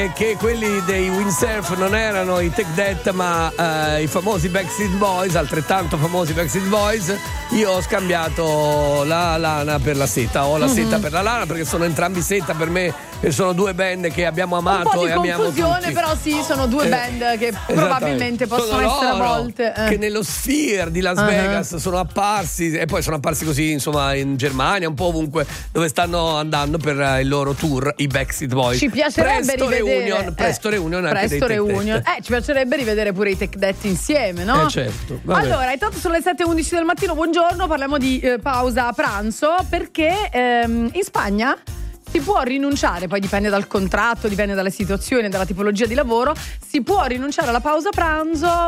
che quelli dei Windsurf non erano i Take That ma i famosi Backstreet Boys, altrettanto famosi Backstreet Boys. Io ho scambiato la lana per la seta, o la seta per la lana, perché sono entrambi seta per me, e sono due band che abbiamo amato e amiamo tutti. Un po' di confusione, però sì, sono due band che probabilmente possono essere a volte che nello Sphere di Las Vegas sono apparsi, e poi sono apparsi così, insomma, in Germania, un po' ovunque dove stanno andando per il loro tour i Backstreet Boys. Ci piacerebbe rivedere Presto Reunion anche Presto Reunion. Ci piacerebbe rivedere pure i Take That insieme, no? Certo. Allora, intanto sono le 7:11 del mattino. Buongiorno, parliamo di pausa pranzo, perché in Spagna si può rinunciare, poi dipende dal contratto, dipende dalle situazioni, dalla tipologia di lavoro, si può rinunciare alla pausa pranzo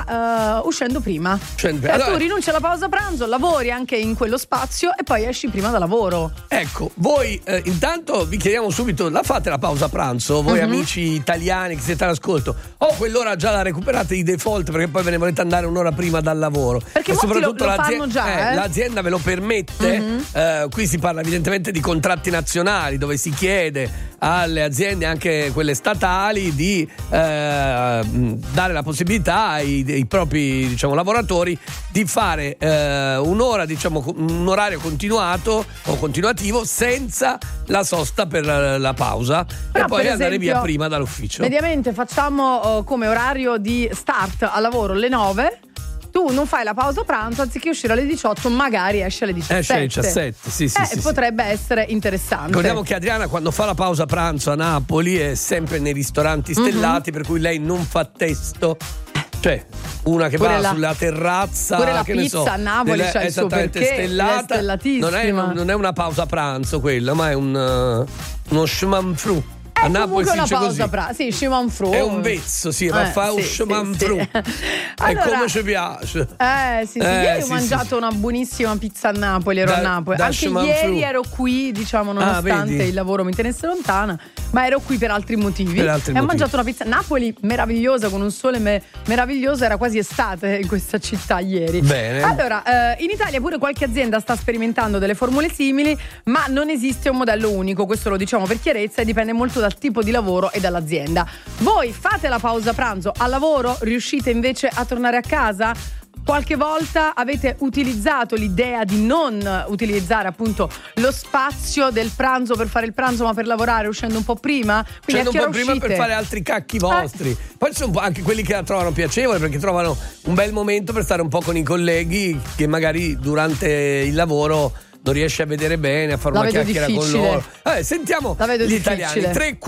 ma uscendo prima. Allora, tu rinunci alla pausa pranzo, lavori anche in quello spazio e poi esci prima da lavoro. Ecco, voi intanto vi chiediamo subito, la fate la pausa pranzo? Voi amici italiani che siete all'ascolto, o quell'ora già la recuperate di default perché poi ve ne volete andare un'ora prima dal lavoro? Perché soprattutto lo fanno già, l'azienda ve lo permette. Qui si parla evidentemente di contratti nazionali, dove si chiede alle aziende, anche quelle statali, di dare la possibilità ai propri, diciamo, lavoratori di fare un'ora, diciamo, un orario continuato o continuativo senza la sosta per la pausa. Però, e poi per andare via prima dall'ufficio. Mediamente facciamo come orario di start al lavoro alle 9. Tu non fai la pausa pranzo, anziché uscire alle 18 magari esci alle 17. Esce alle 17, sì. Potrebbe essere interessante. Ricordiamo che Adriana, quando fa la pausa pranzo a Napoli, è sempre nei ristoranti stellati, per cui lei non fa testo. Cioè, una che pure va sulla terrazza, pure la che pizza ne so, a Napoli c'è il suo perché, stellata. è stellatissima. Non è una pausa pranzo quella, ma è uno chemin fru. A Napoli si dice così. Sì, chemin fru. È un vezzo, sì, ma fa un chemin fru. Allora, e come ci piace. Ieri ho mangiato una buonissima pizza a Napoli, ero a Napoli. Anche ieri ero qui, diciamo, nonostante il lavoro mi tenesse lontana, ma ero qui per altri motivi. Ho mangiato una pizza a Napoli meravigliosa, con un sole meraviglioso, era quasi estate in questa città ieri. Bene. Allora, in Italia pure qualche azienda sta sperimentando delle formule simili, ma non esiste un modello unico, questo lo diciamo per chiarezza, e dipende molto dal tipo di lavoro e dall'azienda. Voi fate la pausa pranzo al lavoro? Riuscite invece a tornare a casa? Qualche volta avete utilizzato l'idea di non utilizzare appunto lo spazio del pranzo per fare il pranzo, ma per lavorare uscendo un po' prima? Quindi un po' prima per fare altri cacchi vostri. Poi ci sono anche quelli che la trovano piacevole, perché trovano un bel momento per stare un po' con i colleghi che magari durante il lavoro non riesce a vedere bene, a fare una chiacchiera con loro. Sentiamo gli italiani.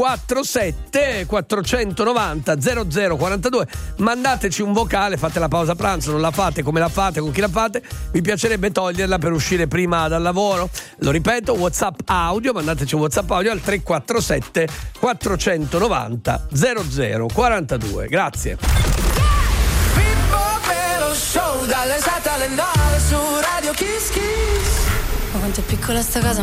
347 490 0042. Mandateci un vocale, fate la pausa pranzo, non la fate, come la fate, con chi la fate, vi piacerebbe toglierla per uscire prima dal lavoro? Lo ripeto, WhatsApp audio, mandateci un WhatsApp audio al 347 490 0042. Grazie. Show dalle 7 alle 9 su Radio Kiss Kiss. Ma quanto è piccola sta casa.